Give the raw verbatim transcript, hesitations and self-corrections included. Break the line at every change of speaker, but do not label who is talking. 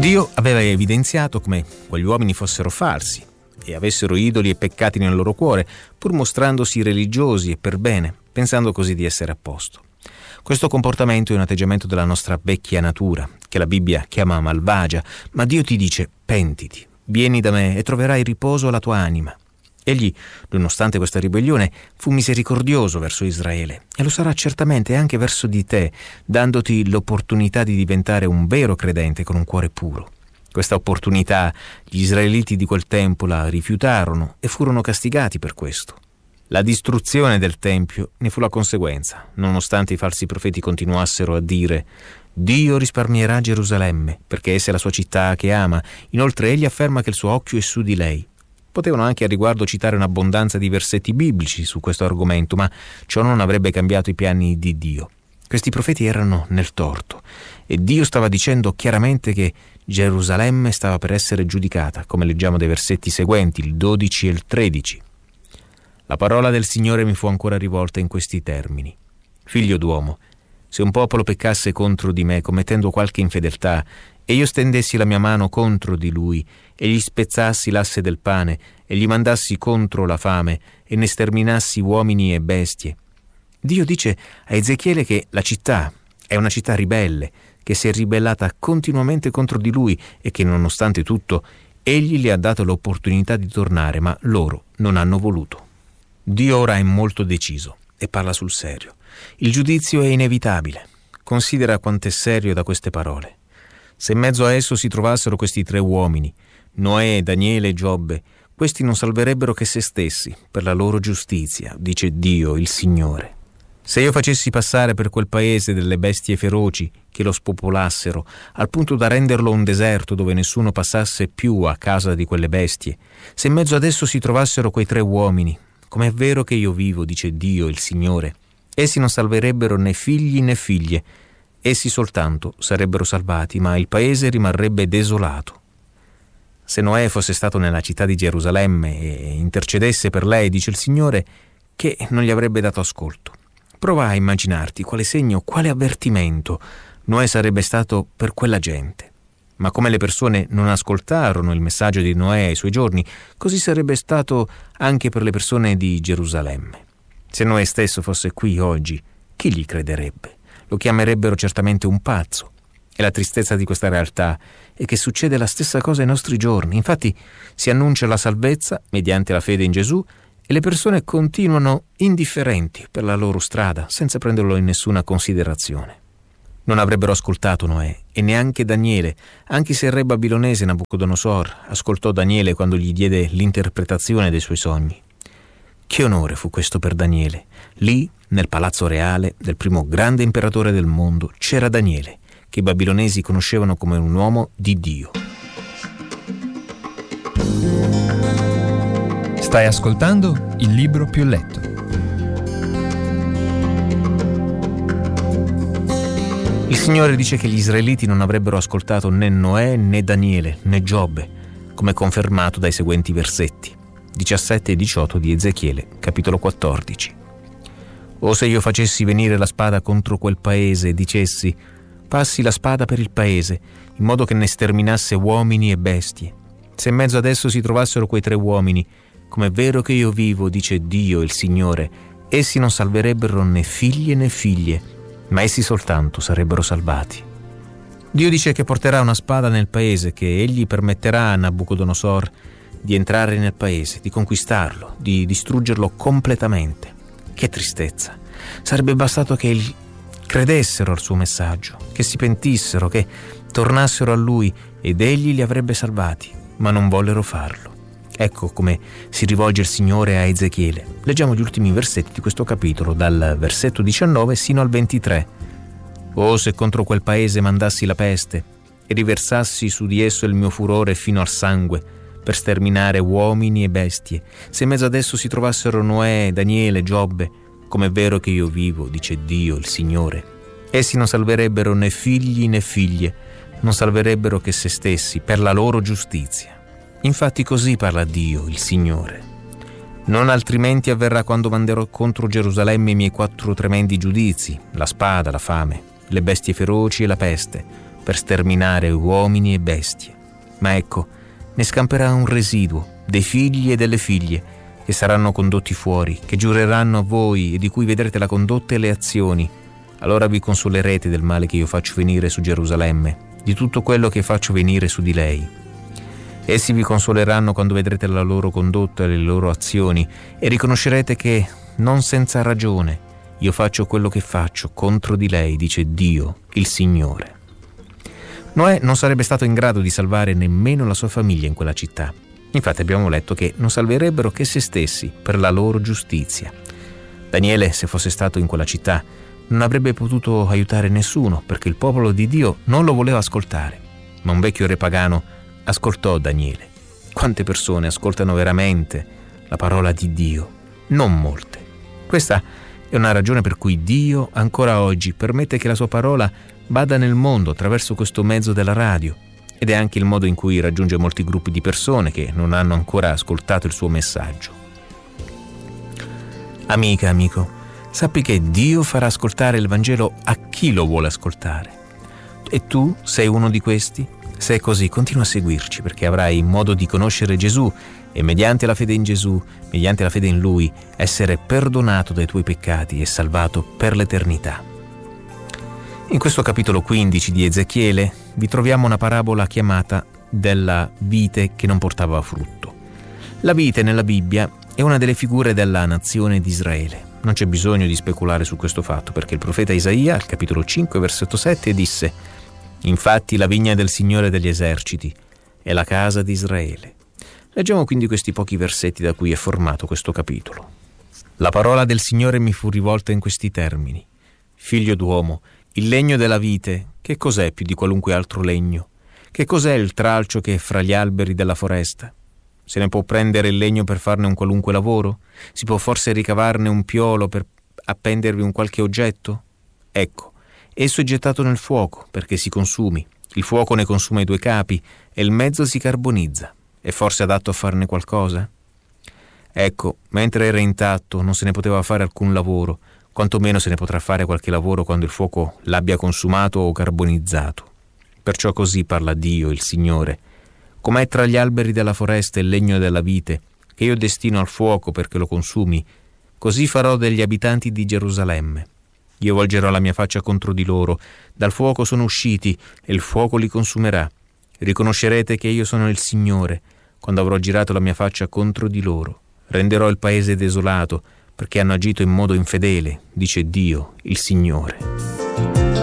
Dio aveva evidenziato come quegli uomini fossero falsi e avessero idoli e peccati nel loro cuore, pur mostrandosi religiosi e per bene, pensando così di essere a posto. Questo comportamento è un atteggiamento della nostra vecchia natura, che la Bibbia chiama malvagia, ma Dio ti dice: pentiti, vieni da me e troverai riposo alla tua anima. Egli, nonostante questa ribellione, fu misericordioso verso Israele e lo sarà certamente anche verso di te, dandoti l'opportunità di diventare un vero credente con un cuore puro. Questa opportunità gli israeliti di quel tempo la rifiutarono e furono castigati per questo. La distruzione del Tempio ne fu la conseguenza, nonostante i falsi profeti continuassero a dire: Dio risparmierà Gerusalemme, perché essa è la sua città che ama. Inoltre egli afferma che il suo occhio è su di lei. Potevano anche a riguardo citare un'abbondanza di versetti biblici su questo argomento, ma ciò non avrebbe cambiato i piani di Dio. Questi profeti erano nel torto e Dio stava dicendo chiaramente che Gerusalemme stava per essere giudicata, come leggiamo dai versetti seguenti, il dodici e il tredici. La parola del Signore mi fu ancora rivolta in questi termini: Figlio d'uomo, se un popolo peccasse contro di me commettendo qualche infedeltà e io stendessi la mia mano contro di lui e gli spezzassi l'asse del pane e gli mandassi contro la fame e ne sterminassi uomini e bestie. Dio dice a Ezechiele che la città è una città ribelle, che si è ribellata continuamente contro di lui e che nonostante tutto egli le ha dato l'opportunità di tornare, ma loro non hanno voluto. Dio ora è molto deciso e parla sul serio. Il giudizio è inevitabile. Considera quanto è serio da queste parole. Se in mezzo a esso si trovassero questi tre uomini, Noè, Daniele e Giobbe, questi non salverebbero che se stessi per la loro giustizia, dice Dio, il Signore. Se io facessi passare per quel paese delle bestie feroci che lo spopolassero, al punto da renderlo un deserto dove nessuno passasse più a casa di quelle bestie, se in mezzo ad esso si trovassero quei tre uomini, com'è vero che io vivo, dice Dio, il Signore, essi non salverebbero né figli né figlie. Essi soltanto sarebbero salvati, ma il paese rimarrebbe desolato. Se Noè fosse stato nella città di Gerusalemme e intercedesse per lei, dice il Signore, che non gli avrebbe dato ascolto. Prova a immaginarti quale segno, quale avvertimento Noè sarebbe stato per quella gente. Ma come le persone non ascoltarono il messaggio di Noè ai suoi giorni, così sarebbe stato anche per le persone di Gerusalemme. Se Noè stesso fosse qui oggi, chi gli crederebbe? Lo chiamerebbero certamente un pazzo. E la tristezza di questa realtà è che succede la stessa cosa ai nostri giorni. Infatti si annuncia la salvezza mediante la fede in Gesù e le persone continuano indifferenti per la loro strada, senza prenderlo in nessuna considerazione. Non avrebbero ascoltato Noè e neanche Daniele, anche se il re babilonese Nabucodonosor ascoltò Daniele quando gli diede l'interpretazione dei suoi sogni. Che onore fu questo per Daniele! Lì, nel palazzo reale del primo grande imperatore del mondo, c'era Daniele, che i babilonesi conoscevano come un uomo di Dio.
Stai ascoltando Il Libro Più Letto.
Il Signore dice che gli israeliti non avrebbero ascoltato né Noè, né Daniele, né Giobbe, come confermato dai seguenti versetti diciassette e diciotto di Ezechiele, capitolo quattordici. O se io facessi venire la spada contro quel paese e dicessi: passi la spada per il paese, in modo che ne sterminasse uomini e bestie. Se in mezzo ad esso si trovassero quei tre uomini, com'è vero che io vivo, dice Dio, il Signore, essi non salverebbero né figli né figlie, ma essi soltanto sarebbero salvati. Dio dice che porterà una spada nel paese, che egli permetterà a Nabucodonosor di entrare nel paese, di conquistarlo, di distruggerlo completamente. Che tristezza! Sarebbe bastato che il credessero al suo messaggio, che si pentissero, che tornassero a lui ed egli li avrebbe salvati, ma non vollero farlo. Ecco come si rivolge il Signore a Ezechiele. Leggiamo gli ultimi versetti di questo capitolo, dal versetto diciannove sino al ventitré. Oh, se contro quel paese mandassi la peste e riversassi su di esso il mio furore fino al sangue, per sterminare uomini e bestie, se in mezzo ad esso si trovassero Noè, Daniele, Giobbe, com'è vero che io vivo, dice Dio, il Signore, essi non salverebbero né figli né figlie, non salverebbero che se stessi per la loro giustizia. Infatti così parla Dio, il Signore. Non altrimenti avverrà quando manderò contro Gerusalemme i miei quattro tremendi giudizi, la spada, la fame, le bestie feroci e la peste, per sterminare uomini e bestie. Ma ecco, ne scamperà un residuo, dei figli e delle figlie, che saranno condotti fuori, che giureranno a voi e di cui vedrete la condotta e le azioni. Allora vi consolerete del male che io faccio venire su Gerusalemme, di tutto quello che faccio venire su di lei. Essi vi consoleranno quando vedrete la loro condotta e le loro azioni e riconoscerete che, non senza ragione, io faccio quello che faccio contro di lei, dice Dio, il Signore. Noè non sarebbe stato in grado di salvare nemmeno la sua famiglia in quella città. Infatti abbiamo letto che non salverebbero che se stessi per la loro giustizia. Daniele, se fosse stato in quella città, non avrebbe potuto aiutare nessuno perché il popolo di Dio non lo voleva ascoltare. Ma un vecchio re pagano ascoltò Daniele. Quante persone ascoltano veramente la parola di Dio? Non molte. Questa è una ragione per cui Dio ancora oggi permette che la sua parola vada nel mondo attraverso questo mezzo della radio, ed è anche il modo in cui raggiunge molti gruppi di persone che non hanno ancora ascoltato il suo messaggio. Amica, amico, sappi che Dio farà ascoltare il Vangelo a chi lo vuole ascoltare. E tu sei uno di questi? Se è così, continua a seguirci, perché avrai modo di conoscere Gesù e mediante la fede in Gesù, mediante la fede in Lui, essere perdonato dai tuoi peccati e salvato per l'eternità. In questo capitolo quindici di Ezechiele vi troviamo una parabola chiamata della vite che non portava frutto. La vite nella Bibbia è una delle figure della nazione di Israele. Non c'è bisogno di speculare su questo fatto, perché il profeta Isaia, al capitolo cinque, versetto sette, disse: «Infatti la vigna del Signore degli eserciti è la casa di Israele». Leggiamo quindi questi pochi versetti da cui è formato questo capitolo. La parola del Signore mi fu rivolta in questi termini: «Figlio d'uomo, il legno della vite, che cos'è più di qualunque altro legno? Che cos'è il tralcio che è fra gli alberi della foresta? Se ne può prendere il legno per farne un qualunque lavoro? Si può forse ricavarne un piolo per appendervi un qualche oggetto? Ecco, esso è gettato nel fuoco perché si consumi. Il fuoco ne consuma i due capi e il mezzo si carbonizza. È forse adatto a farne qualcosa? Ecco, mentre era intatto non se ne poteva fare alcun lavoro, quantomeno se ne potrà fare qualche lavoro quando il fuoco l'abbia consumato o carbonizzato. Perciò così parla Dio, il Signore: com'è tra gli alberi della foresta il legno della vite, che io destino al fuoco perché lo consumi, così farò degli abitanti di Gerusalemme. Io volgerò la mia faccia contro di loro, dal fuoco sono usciti e il fuoco li consumerà. Riconoscerete che io sono il Signore, quando avrò girato la mia faccia contro di loro. Renderò il paese desolato, perché hanno agito in modo infedele, dice Dio, il Signore».